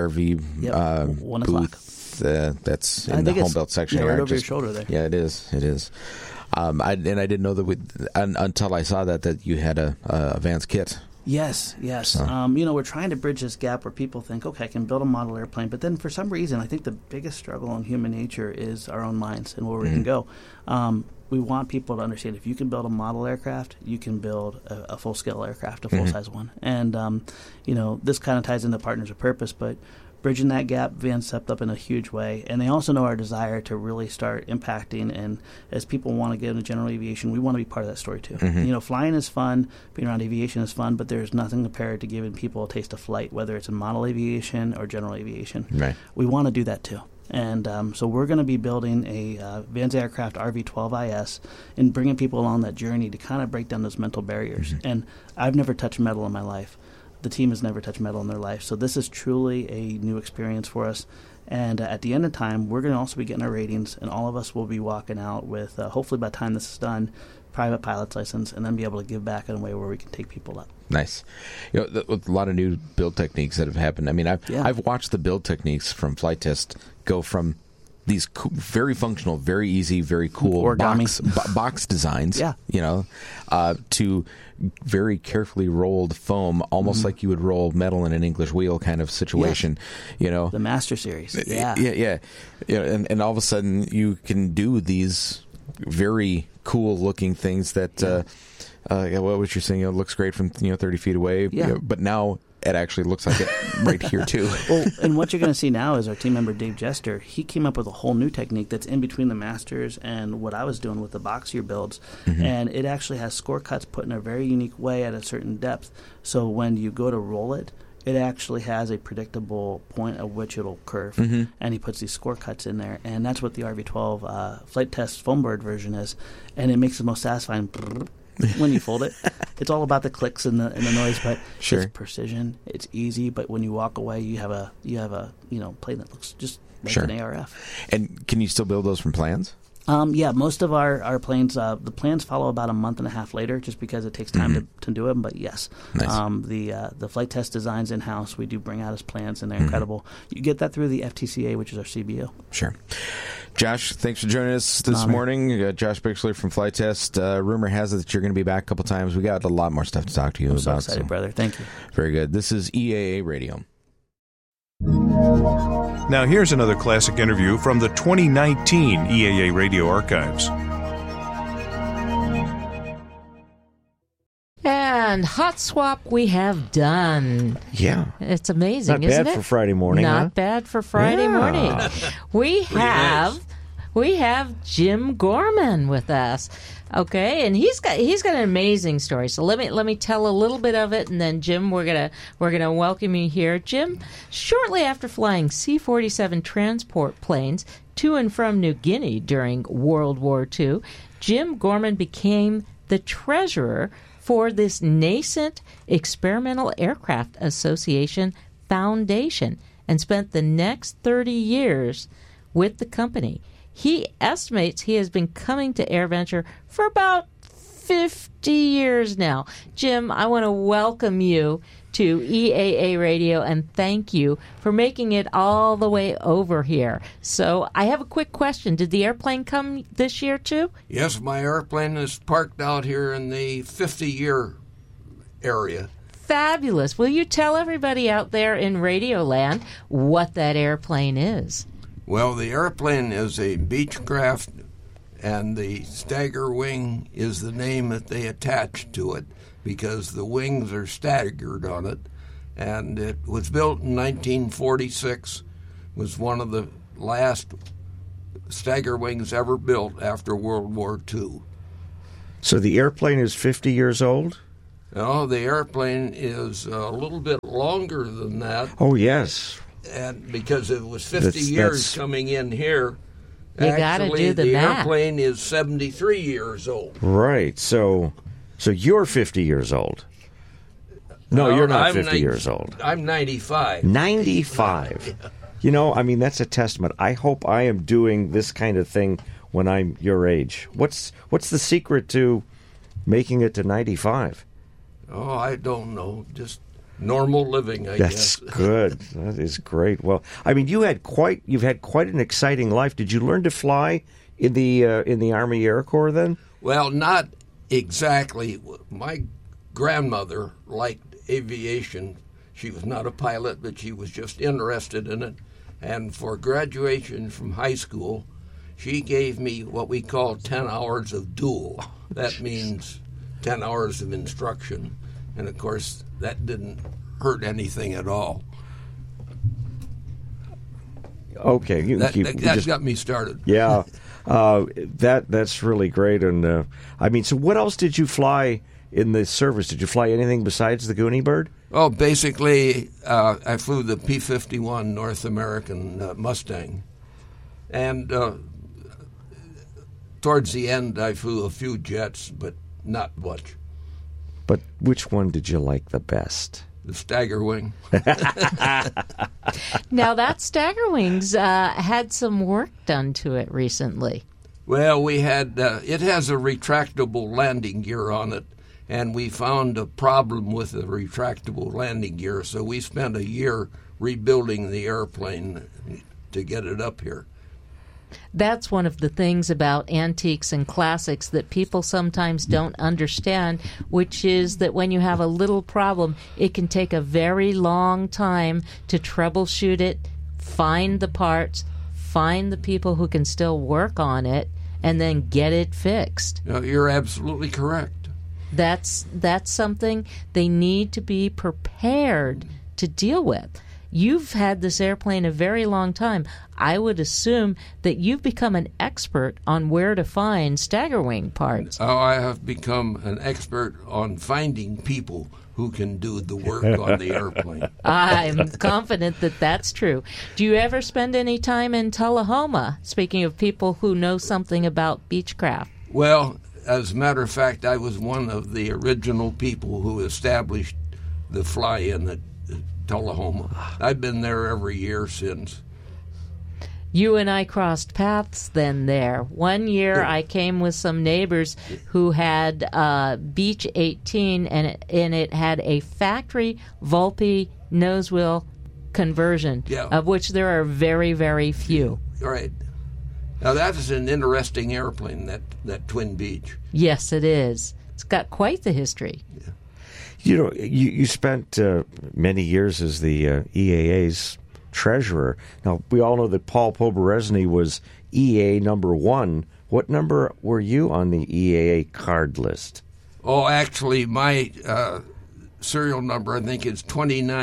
RV 1 o'clock. booth. That's in the home built section. Right over your shoulder there. Yeah, it is. I didn't know that until I saw that you had a Vans kit. Yes. We're trying to bridge this gap where people think, okay, I can build a model airplane, but then for some reason, I think the biggest struggle in human nature is our own minds and where we can go. We want people to understand, if you can build a model aircraft, you can build a full-scale aircraft, a full-size one. And, this kind of ties into Partners of Purpose, but bridging that gap, Vans stepped up in a huge way. And they also know our desire to really start impacting. And as people want to get into general aviation, we want to be part of that story too. Flying is fun, being around aviation is fun, but there's nothing compared to giving people a taste of flight, whether it's in model aviation or general aviation. Right. We want to do that too. And so we're going to be building a Vans Aircraft RV-12IS and bringing people along that journey to kind of break down those mental barriers. And I've never touched metal in my life. The team has never touched metal in their life. So this is truly a new experience for us. And at the end of time, we're going to also be getting our ratings, and all of us will be walking out with, hopefully by the time this is done, private pilot's license, and then be able to give back in a way where we can take people up. Nice. With a lot of new build techniques that have happened. I mean, I've watched the build techniques from Flight Test go from these very functional, very easy, very cool box designs, to very carefully rolled foam, almost like you would roll metal in an English wheel kind of situation. The Master Series. And all of a sudden you can do these very cool looking things that what was you saying? It looks great from 30 feet away, but now it actually looks like it right here too. Well, and what you're going to see now is our team member Dave Jester. He came up with a whole new technique that's in between the Masters and what I was doing with the boxier builds, and it actually has score cuts put in a very unique way at a certain depth. So when you go to roll it, it actually has a predictable point at which it'll curve, and he puts these score cuts in there, and that's what the RV-12 Flight Test foam bird version is, and it makes the most satisfying when you fold it. It's all about the clicks and the noise, but it's precision. It's easy, but when you walk away, you have a plane that looks just like an ARF. And can you still build those from plans? Most of our planes, the plans follow about a month and a half later, just because it takes time to do them. But yes, nice. The Flight Test designs in house, we do bring out as plans, and they're incredible. You get that through the FTCA, which is our CBO. Sure. Josh, thanks for joining us this morning. Josh Bixler from Flight Test. Rumor has it that you're going to be back a couple times. We got a lot more stuff to talk to you about. So excited, brother. Thank you. Very good. This is EAA Radio. Now here's another classic interview from the 2019 EAA Radio Archives. And hot swap we have done. Yeah. It's amazing, isn't it? Not bad for Friday morning. Not bad for Friday morning. We have Jim Gorman with us. Okay, and he's got an amazing story. So let me tell a little bit of it, and then Jim, we're gonna welcome you here. Jim, shortly after flying C-47 transport planes to and from New Guinea during World War II, Jim Gorman became the treasurer for this nascent Experimental Aircraft Association Foundation and spent the next 30 years with the company. He estimates he has been coming to AirVenture for about 50 years now. Jim, I want to welcome you to EAA Radio and thank you for making it all the way over here. So I have a quick question. Did the airplane come this year too? Yes, my airplane is parked out here in the 50-year area. Fabulous. Will you tell everybody out there in Radioland what that airplane is? Well, the airplane is a Beechcraft, and the stagger wing is the name that they attach to it because the wings are staggered on it. And it was built in 1946, was one of the last stagger wings ever built after World War II. So the airplane is 50 years old? No, the airplane is a little bit longer than that. Oh, yes. And because it was 50 years coming in here, you gotta do the math. Airplane is 73 years old. Right. So you're 50 years old. No, you're not 50 years old. I'm 95. 95. You know, I mean, that's a testament. I hope I am doing this kind of thing when I'm your age. What's the secret to making it to 95? Oh, I don't know. Just normal living, I guess. That's good. That is great. Well, I mean, you've had quite an exciting life. Did you learn to fly in the Army Air Corps then? Well, not exactly. My grandmother liked aviation. She was not a pilot, but she was just interested in it. And for graduation from high school, she gave me what we call 10 hours of dual. That means 10 hours of instruction. And, of course, that didn't hurt anything at all. Okay. That got me started. Yeah. That's really great. And, I mean, so what else did you fly in the service? Did you fly anything besides the Goonie Bird? Oh, basically, I flew the P-51 North American Mustang. And towards the end, I flew a few jets, but not much. But which one did you like the best? The Stagger Wing. Now, that Stagger Wings had some work done to it recently. Well, we had it has a retractable landing gear on it, and we found a problem with the retractable landing gear, so we spent a year rebuilding the airplane to get it up here. That's one of the things about antiques and classics that people sometimes don't understand, which is that when you have a little problem, it can take a very long time to troubleshoot it, find the parts, find the people who can still work on it, and then get it fixed. No, you're absolutely correct. That's something they need to be prepared to deal with. You've had this airplane a very long time. I would assume that you've become an expert on where to find stagger wing parts. Oh, I have become an expert on finding people who can do the work on the airplane. I'm confident that that's true. Do you ever spend any time in Tullahoma, speaking of people who know something about Beechcraft? Well, as a matter of fact, I was one of the original people who established the fly-in at Tullahoma. I've been there every year since. You and I crossed paths then there. One year I came with some neighbors who had Beech 18, and it had a factory Volpe nose wheel conversion, of which there are very, very few. Right. Now that is an interesting airplane, that Twin Beech. Yes, it is. It's got quite the history. Yeah. You know, you spent many years as the EAA's treasurer. Now, we all know that Paul Poberezny was EAA number 1. What number were you on the EAA card list? Oh, actually, my serial number, I think, is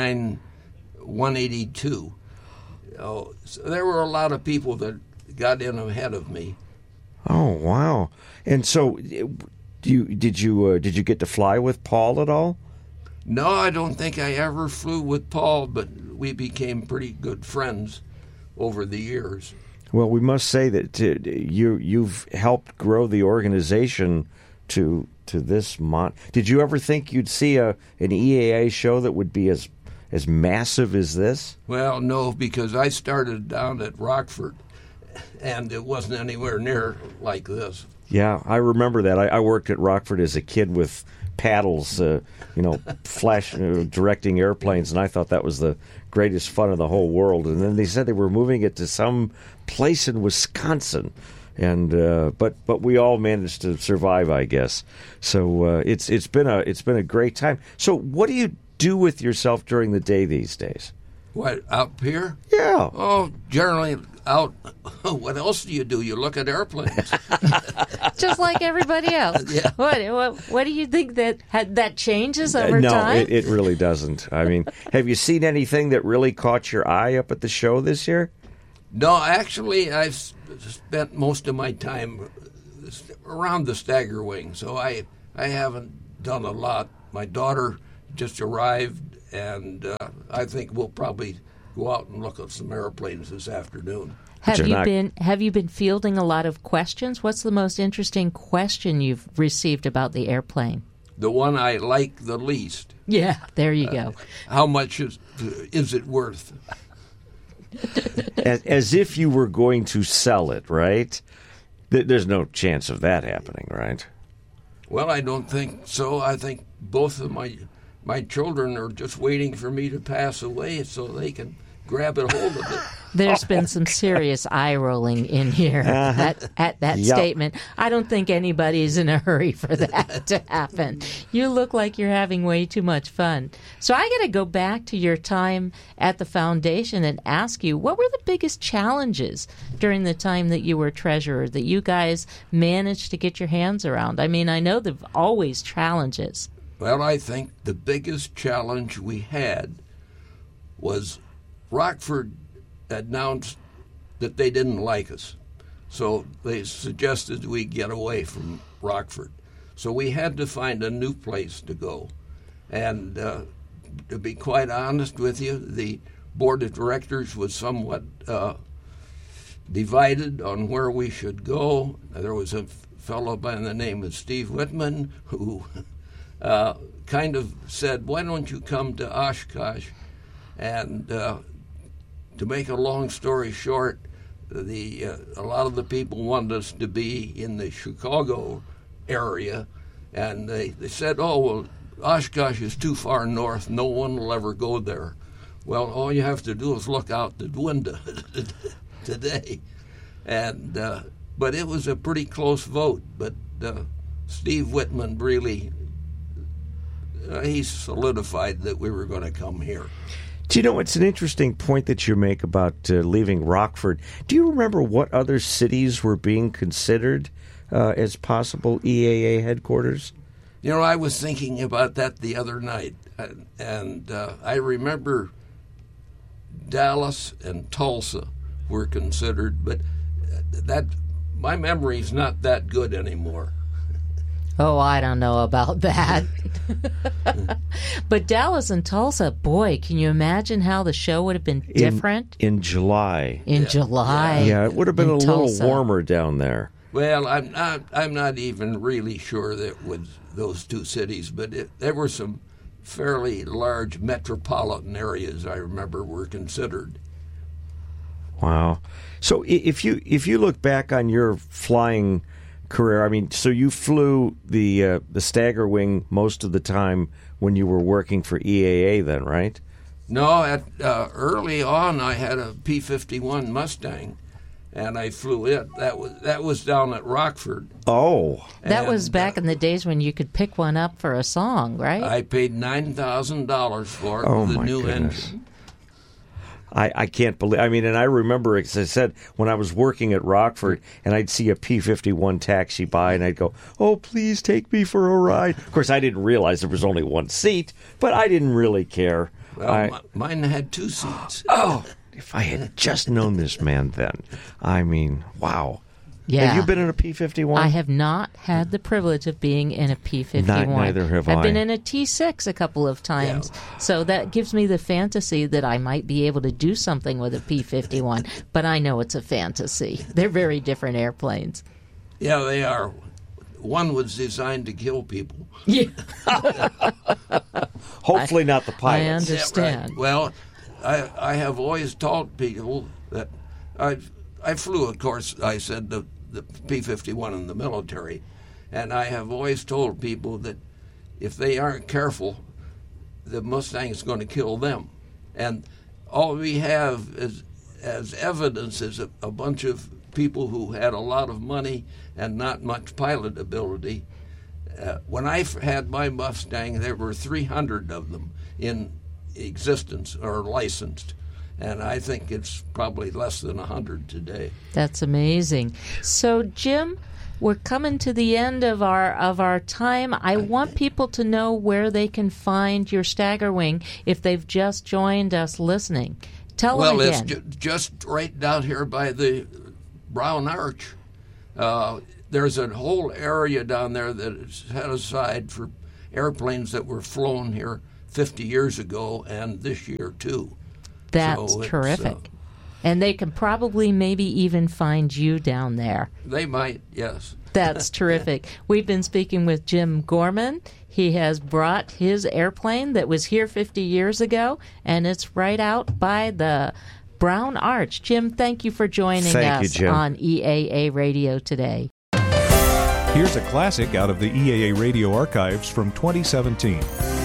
29182. So there were a lot of people that got in ahead of me. Oh, wow. And so did you get to fly with Paul at all? No, I don't think I ever flew with Paul, but we became pretty good friends over the years. Well, we must say that you've helped grow the organization to this. Did you ever think you'd see an EAA show that would be as massive as this? Well, no, because I started down at Rockford, and it wasn't anywhere near like this. Yeah, I remember that. I worked at Rockford as a kid with paddles, flash directing airplanes, and I thought that was the greatest fun in the whole world. And then they said they were moving it to some place in Wisconsin, and but we all managed to survive, I guess. So it's been a great time. So what do you do with yourself during the day these days? What, out here? Yeah. Oh, generally out. What else do? You look at airplanes. Just like everybody else. Yeah. What do you think that changes over no, time? it really doesn't. I mean, have you seen anything that really caught your eye up at the show this year? No, actually, I've spent most of my time around the Stagger Wing, so I haven't done a lot. My daughter just arrived, and I think we'll probably go out and look at some airplanes this afternoon. Have you been fielding a lot of questions? What's the most interesting question you've received about the airplane? The one I like the least. Yeah, there you go. How much is it worth? As if you were going to sell it, right? There's no chance of that happening, right? Well, I don't think so. I think both of my children are just waiting for me to pass away so they can grab a hold of it. There's been some serious eye rolling in here at that statement. I don't think anybody's in a hurry for that to happen. You look like you're having way too much fun. So I got to go back to your time at the foundation and ask you, what were the biggest challenges during the time that you were treasurer that you guys managed to get your hands around? I mean, I know there've always challenges. Well, I think the biggest challenge we had was Rockford announced that they didn't like us. So they suggested we get away from Rockford. So we had to find a new place to go. And to be quite honest with you, the board of directors was somewhat divided on where we should go. There was a fellow by the name of Steve Whitman who kind of said, why don't you come to Oshkosh? And to make a long story short, a lot of the people wanted us to be in the Chicago area, and they said, oh, well, Oshkosh is too far north. No one will ever go there. Well, all you have to do is look out the window today. And but it was a pretty close vote. But Steve Whitman really, he solidified that we were going to come here. Do you know, it's an interesting point that you make about leaving Rockford. Do you remember what other cities were being considered as possible EAA headquarters? You know, I was thinking about that the other night, and I remember Dallas and Tulsa were considered, but that my memory's not that good anymore. Oh, I don't know about that. But Dallas and Tulsa, boy, can you imagine how the show would have been different? In July. In July. Yeah, it would have been a Tulsa. little warmer down there. Well, I'm not even really sure that with those two cities, but there were some fairly large metropolitan areas I remember were considered. Wow. So if you look back on your flying career, I mean, so you flew the Stagger Wing most of the time when you were working for EAA then, right? No, early on I had a P-51 Mustang, and I flew it. That was down at Rockford. Oh. That was back in the days when you could pick one up for a song, right? I paid $9,000 for it with a new engine. I can't believe. I mean, and I remember, as I said, when I was working at Rockford, and I'd see a P-51 taxi by, and I'd go, "Oh, please take me for a ride." Of course, I didn't realize there was only one seat, but I didn't really care. Well, mine had two seats. Oh, if I had just known this man then. I mean, wow. Yeah. Have you been in a P-51? I have not had the privilege of being in a P-51. Neither have I. I've been in a T-6 a couple of times, so that gives me the fantasy that I might be able to do something with a P-51, but I know it's a fantasy. They're very different airplanes. Yeah, they are. One was designed to kill people. Yeah. Hopefully not the pilot. I understand. Yeah, right. Well, I have always told people that I flew, of course, I said, the the P-51 in the military. And I have always told people that if they aren't careful, the Mustang is going to kill them. And all we have as evidence is a bunch of people who had a lot of money and not much pilot ability. When I had my Mustang, there were 300 of them in existence or licensed. And I think it's probably less than 100 today. That's amazing. So, Jim, we're coming to the end of our time. I want people to know where they can find your Staggerwing if they've just joined us listening. Tell them again. Well, it's just right down here by the Brown Arch. There's a whole area down there that is set aside for airplanes that were flown here 50 years ago and this year, too. That's terrific. And they can probably maybe even find you down there. They might, yes. That's terrific. We've been speaking with Jim Gorman. He has brought his airplane that was here 50 years ago, and it's right out by the Brown Arch. Jim, thank you for joining us on EAA Radio today. Here's a classic out of the EAA Radio archives from 2017.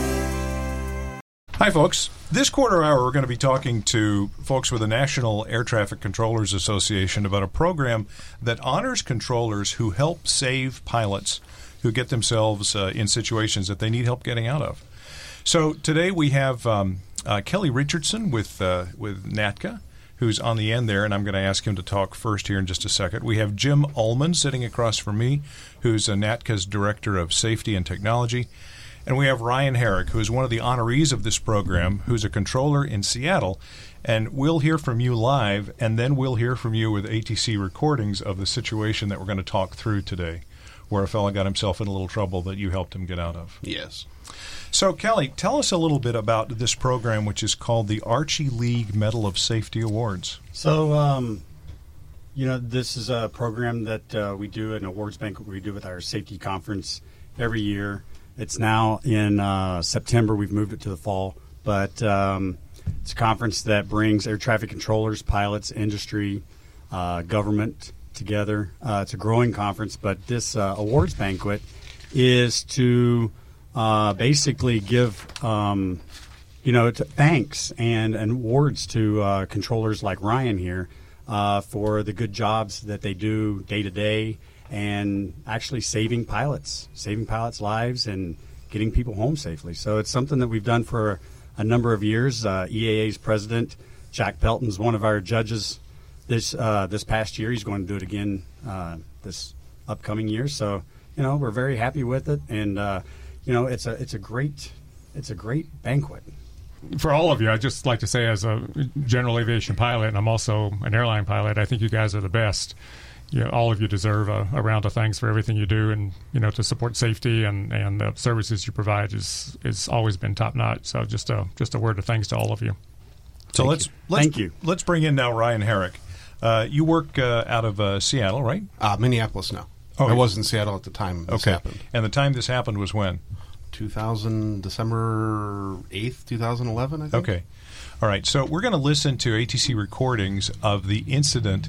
Hi, folks. This quarter hour, we're going to be talking to folks with the National Air Traffic Controllers Association about a program that honors controllers who help save pilots who get themselves in situations that they need help getting out of. So today we have Kelly Richardson with NATCA, who's on the end there, and I'm going to ask him to talk first here in just a second. We have Jim Ullman sitting across from me, who's NATCA's Director of Safety and Technology. And we have Ryan Herrick, who is one of the honorees of this program, who's a controller in Seattle. And we'll hear from you live, and then we'll hear from you with ATC recordings of the situation that we're going to talk through today, where a fellow got himself in a little trouble that you helped him get out of. Yes. So, Kelly, tell us a little bit about this program, which is called the Archie League Medal of Safety Awards. So, this is a program that we do, an awards banquet we do with our safety conference every year. It's now in September. We've moved it to the fall. But it's a conference that brings air traffic controllers, pilots, industry, government together. It's a growing conference, but this awards banquet is to basically give thanks and awards to controllers like Ryan here for the good jobs that they do day to day and actually saving pilots' lives and getting people home safely. So it's something that we've done for a number of years. EAA's president, Jack Pelton, is one of our judges this past year. He's going to do it again this upcoming year. So, we're very happy with it. And, it's a great banquet. For all of you, I'd just like to say, as a general aviation pilot, and I'm also an airline pilot, I think you guys are the best. All of you deserve a round of thanks for everything you do, and to support safety and the services you provide is always been top notch. So just a word of thanks to all of you. So Thank you. Let's bring in now Ryan Herrick. You work out of Seattle, right? Minneapolis now. Oh, I was in Seattle at the time this happened. And the time this happened was when? December 8th, 2011, I think. Okay. All right. So we're going to listen to ATC recordings of the incident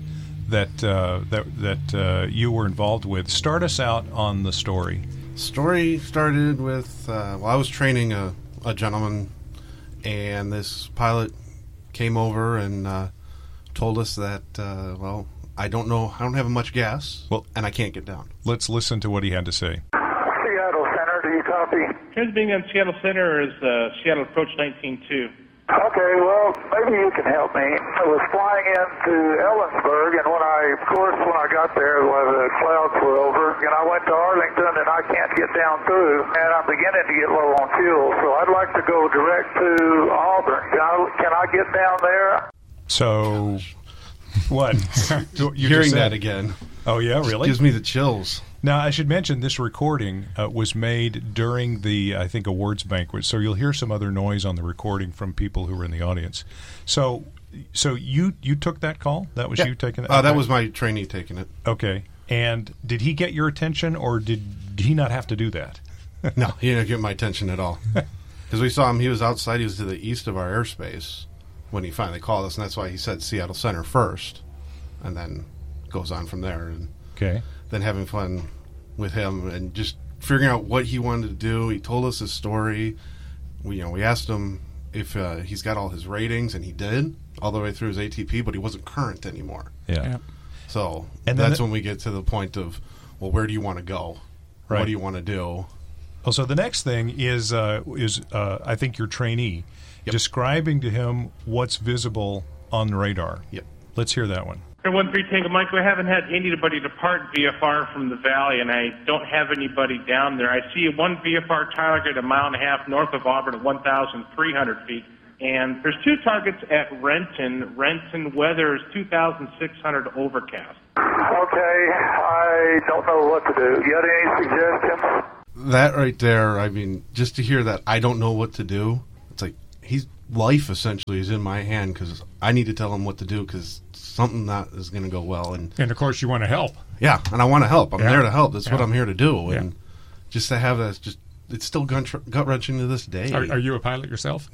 that you were involved with. Start us out on the story. Story started with, I was training a gentleman, and this pilot came over and told us that, I don't have much gas, and I can't get down. Let's listen to what he had to say. Seattle Center, do you copy? Transmitting Seattle Center is Seattle Approach 19-2. Okay, well, maybe you can help me. I was flying into Ellensburg, and when I got there, the clouds were over, and I went to Arlington, and I can't get down through, and I'm beginning to get low on fuel, so I'd like to go direct to Auburn. Can I get down there? So, what? Hearing that again. Oh, yeah, really? Gives me the chills. Now, I should mention this recording was made during the, I think, awards banquet, so you'll hear some other noise on the recording from people who were in the audience. So you took that call? That was you taking that? That was my trainee taking it. Okay. And did he get your attention, or did he not have to do that? No, he didn't get my attention at all. Because we saw him, he was outside, he was to the east of our airspace when he finally called us, and that's why he said Seattle Center first, and then goes on from there. And than having fun with him and just figuring out what he wanted to do. He told us his story. We asked him if he's got all his ratings, and he did all the way through his ATP, but he wasn't current anymore. Yeah. So And that's then when we get to the point of, well, where do you want to go? Right. What do you want to do? Oh, so the next thing is I think your trainee describing to him what's visible on the radar. Yep. Let's hear that one. 13 Tango Mike, we haven't had anybody depart VFR from the valley, and I don't have anybody down there. I see one VFR target 1.5 miles north of Auburn at 1,300 feet, and there's 2 targets at Renton. Renton weather is 2,600 overcast. Okay, I don't know what to do. You got any suggestions? That right there, I mean, just to hear that, I don't know what to do. It's like life essentially is in my hand because I need to tell him what to do because something not is going to go well. And of course, you want to help. Yeah, and I want to help. I'm Yeah. there to help. That's Yeah. what I'm here to do. Yeah. And just to have that, it's still gut wrenching to this day. Are you a pilot yourself?